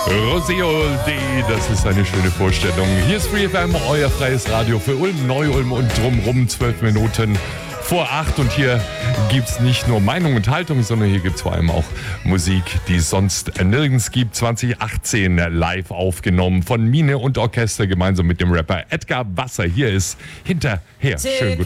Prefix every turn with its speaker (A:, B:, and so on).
A: Rosé-Olde, das ist eine schöne Vorstellung. Hier ist Free FM, euer freies Radio für Ulm, Neu-Ulm und drumrum. 12 Minuten vor 8 und hier gibt's nicht nur Meinung und Haltung, sondern hier gibt's vor allem auch Musik, die es sonst nirgends gibt. 2018 live aufgenommen von Mine und Orchester gemeinsam mit dem Rapper Edgar Wasser. Hier ist Hinterher. Schönen guten